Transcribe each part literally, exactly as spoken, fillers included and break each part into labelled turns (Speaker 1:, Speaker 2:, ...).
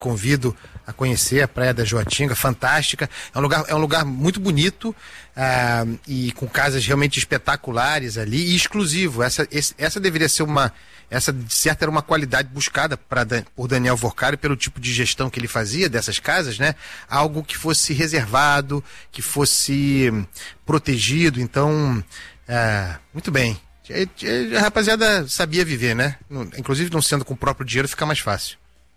Speaker 1: convido a conhecer a Praia da Joatinga, fantástica. É um lugar, é um lugar muito bonito ah, e com casas realmente espetaculares ali e exclusivo. Essa, esse, essa deveria ser uma... Essa, de certo, era uma qualidade buscada pra, por Daniel Vorcari pelo tipo de gestão que ele fazia dessas casas, né? Algo que fosse reservado, que fosse protegido. Então, ah, muito bem. A rapaziada sabia viver, né? Inclusive, não sendo com o próprio dinheiro, fica mais fácil.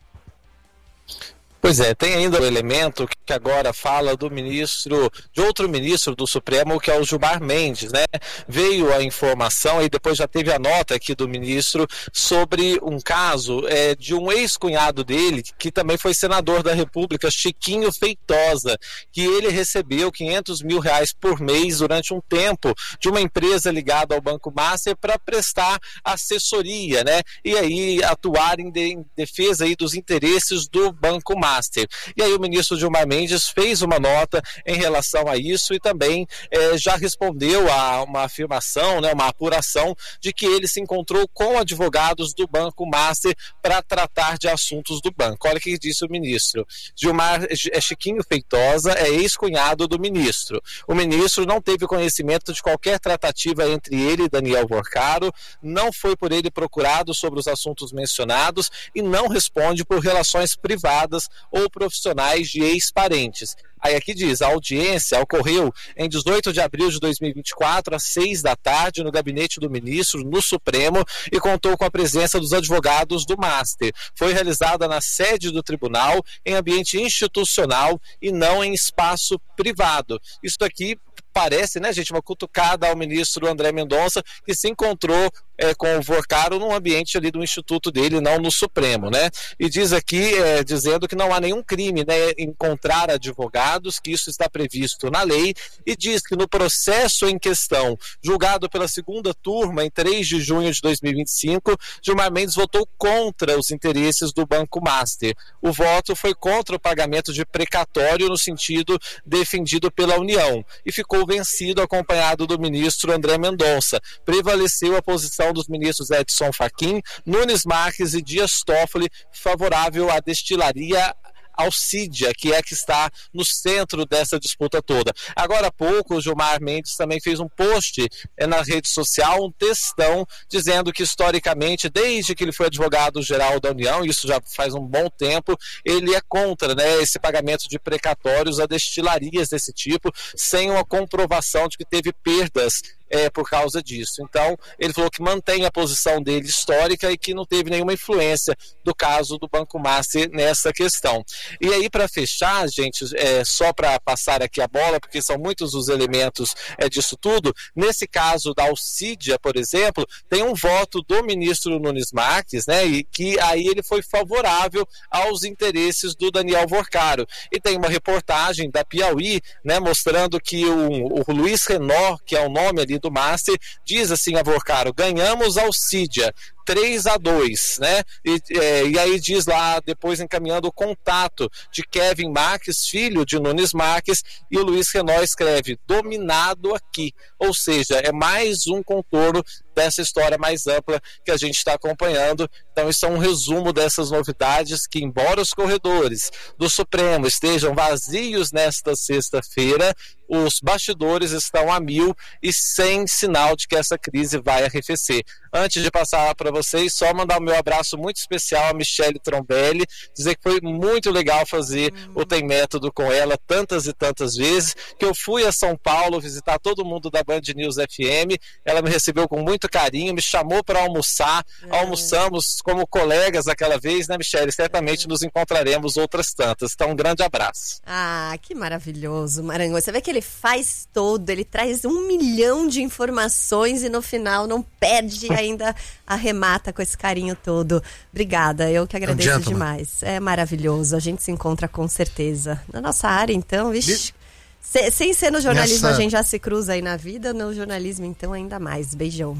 Speaker 2: Pois é, tem ainda o elemento que agora fala do ministro, de outro ministro do Supremo, que é o Gilmar Mendes, né? Veio a informação e depois já teve a nota aqui do ministro sobre um caso é, de um ex-cunhado dele, que também foi senador da República, Chiquinho Feitosa, que ele recebeu quinhentos mil reais por mês durante um tempo de uma empresa ligada ao Banco Master para prestar assessoria, né? E aí atuar em, de, em defesa aí dos interesses do Banco Master. E aí o ministro Gilmar Mendes fez uma nota em relação a isso e também eh, já respondeu a uma afirmação, né, uma apuração de que ele se encontrou com advogados do Banco Master para tratar de assuntos do banco. Olha o que disse o ministro. Gilmar é Chiquinho Feitosa, é ex-cunhado do ministro. O ministro não teve conhecimento de qualquer tratativa entre ele e Daniel Vorcari, não foi por ele procurado sobre os assuntos mencionados e não responde por relações privadas ou profissionais de ex-parentes. Aí aqui diz, a audiência ocorreu em dezoito de abril de dois mil e vinte e quatro, às seis da tarde, no gabinete do ministro, no Supremo, e contou com a presença dos advogados do Master. Foi realizada na sede do tribunal, em ambiente institucional e não em espaço privado. Isso aqui parece, né, gente, uma cutucada ao ministro André Mendonça, que se encontrou é, com o Vorcari num ambiente ali do instituto dele, não no Supremo, né? E diz aqui, é, dizendo que não há nenhum crime, né, encontrar advogados, que isso está previsto na lei, e diz que no processo em questão, julgado pela segunda turma em três de junho de dois mil e vinte e cinco, Gilmar Mendes votou contra os interesses do Banco Master. O voto foi contra o pagamento de precatório no sentido defendido pela União, e ficou vencido acompanhado do ministro André Mendonça. Prevaleceu a posição dos ministros Edson Fachin, Nunes Marques e Dias Toffoli, favorável à destilaria Alcídia, que é que está no centro dessa disputa toda. Agora há pouco, o Gilmar Mendes também fez um post é, na rede social, um textão, dizendo que historicamente, desde que ele foi advogado-geral da União, isso já faz um bom tempo, ele é contra, né, esse pagamento de precatórios a destilarias desse tipo, sem uma comprovação de que teve perdas É, por causa disso. Então, ele falou que mantém a posição dele histórica e que não teve nenhuma influência do caso do Banco Master nessa questão. E aí, para fechar, gente, é, só para passar aqui a bola, porque são muitos os elementos é, disso tudo, nesse caso da Alcídia, por exemplo, tem um voto do ministro Nunes Marques, né, e que aí ele foi favorável aos interesses do Daniel Vorcari. E tem uma reportagem da Piauí, né, mostrando que o, o Luiz Renor, que é o nome ali do Master, diz assim a Vorcari: ganhamos Alcídia três a dois, né? E, é, e aí diz lá, depois encaminhando o contato de Kevin Marques, filho de Nunes Marques, e o Luiz Renor escreve, dominado aqui. Ou seja, é mais um contorno dessa história mais ampla que a gente está acompanhando. Então isso é um resumo dessas novidades que, embora os corredores do Supremo estejam vazios nesta sexta-feira, os bastidores estão a mil e sem sinal de que essa crise vai arrefecer. Antes de passar para vocês, só mandar o meu abraço muito especial a Michele Trombelli, dizer que foi muito legal fazer hum. o Tem Método com ela tantas e tantas vezes, que eu fui a São Paulo visitar todo mundo da Band News F M, ela me recebeu com muito carinho, me chamou para almoçar, é. almoçamos como colegas aquela vez, né, Michele? Certamente é. nos encontraremos outras tantas. Então, um grande abraço.
Speaker 3: Ah, que maravilhoso, Maranhão. Você vê que ele faz todo, ele traz um milhão de informações e no final não perde ainda, arremata com esse carinho todo. Obrigada, eu que agradeço é um demais. É maravilhoso, a gente se encontra com certeza. Na nossa área, então, vixi, se, sem ser no jornalismo, Nessa... a gente já se cruza aí na vida, no jornalismo, então, ainda mais. Beijão.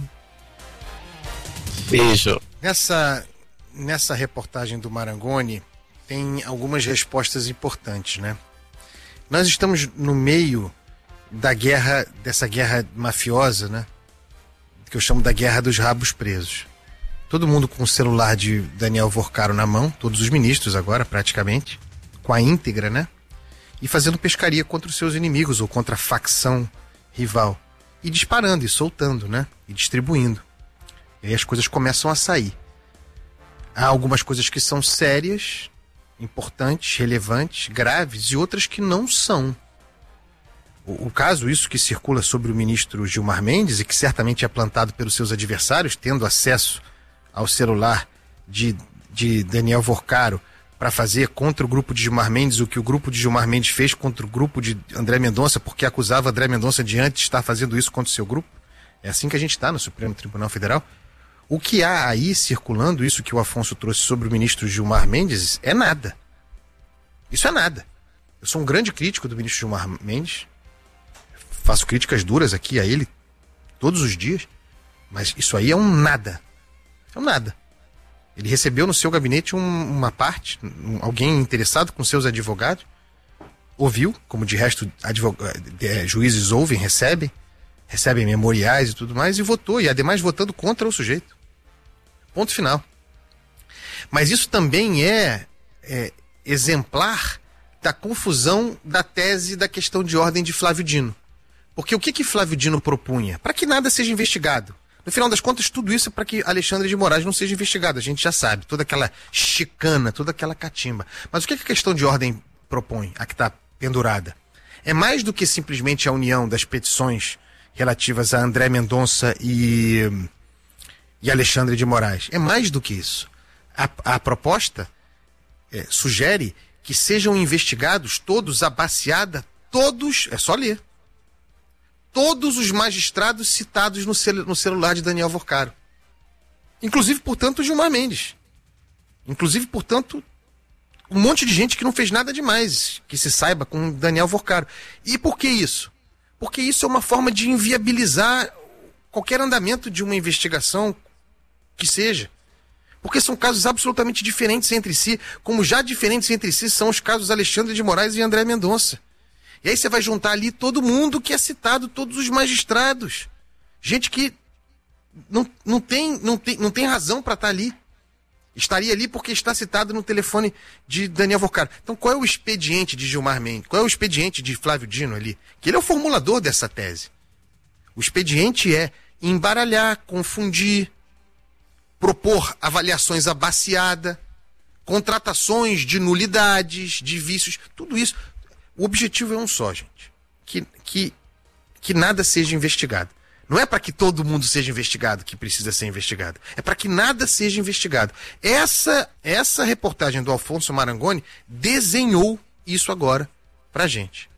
Speaker 2: Beijo.
Speaker 1: Nessa, nessa reportagem do Marangoni, tem algumas respostas importantes, né? Nós estamos no meio da guerra, dessa guerra mafiosa, né? Que eu chamo da guerra dos rabos presos. todo mundo com o celular de Daniel Vorcaro na mão, todos os ministros agora, praticamente, com a íntegra, né? E fazendo pescaria contra os seus inimigos ou contra a facção rival. E disparando, e soltando, né? E distribuindo. E aí as coisas começam a sair. Há algumas coisas que são sérias, importantes, relevantes, graves, e outras que não são. O, o caso, isso que circula sobre o ministro Gilmar Mendes, e que certamente é plantado pelos seus adversários, tendo acesso ao celular de, de Daniel Vorcaro, para fazer contra o grupo de Gilmar Mendes o que o grupo de Gilmar Mendes fez contra o grupo de André Mendonça, porque acusava André Mendonça de antes estar fazendo isso contra o seu grupo. É assim que a gente está no Supremo Tribunal Federal. O que há aí circulando, isso que o Afonso trouxe sobre o ministro Gilmar Mendes, é nada. Isso é nada. Eu sou um grande crítico do ministro Gilmar Mendes, faço críticas duras aqui a ele todos os dias, mas isso aí é um nada. É um nada. Ele recebeu no seu gabinete um, uma parte, um, alguém interessado com seus advogados, ouviu, como de resto advog... é, juízes ouvem, recebem, recebem memoriais e tudo mais, e votou, e ademais votando contra o sujeito. Ponto final. Mas isso também é, é exemplar da confusão da tese da questão de ordem de Flávio Dino. Porque o que que Flávio Dino propunha? Para que nada seja investigado. No final das contas, tudo isso é para que Alexandre de Moraes não seja investigado. A gente já sabe, toda aquela chicana, toda aquela catimba. Mas o que, que a questão de ordem propõe, a que está pendurada? É mais do que simplesmente a união das petições relativas a André Mendonça e, e Alexandre de Moraes. É mais do que isso. A, a proposta é, sugere que sejam investigados todos, a baseada, todos, é só ler, todos os magistrados citados no, cel no celular de Daniel Vorcaro. Inclusive, portanto, Gilmar Mendes. Inclusive, portanto, um monte de gente que não fez nada demais, que se saiba, com Daniel Vorcaro. E por que isso? Porque isso é uma forma de inviabilizar qualquer andamento de uma investigação que seja. Porque são casos absolutamente diferentes entre si, como já diferentes entre si são os casos Alexandre de Moraes e André Mendonça. E aí você vai juntar ali todo mundo que é citado, todos os magistrados. Gente que não, não, tem, não, tem, não tem razão para estar ali. Estaria ali porque está citado no telefone de Daniel Vorcaro. Então qual é o expediente de Gilmar Mendes? Qual é o expediente de Flávio Dino ali? Que ele é o formulador dessa tese. O expediente é embaralhar, confundir, propor avaliações abaciadas, contratações de nulidades, de vícios, tudo isso. O objetivo é um só, gente. Que, que, que nada seja investigado. Não é para que todo mundo seja investigado que precisa ser investigado. É para que nada seja investigado. Essa, essa reportagem do Alfonso Marangoni desenhou isso agora pra gente.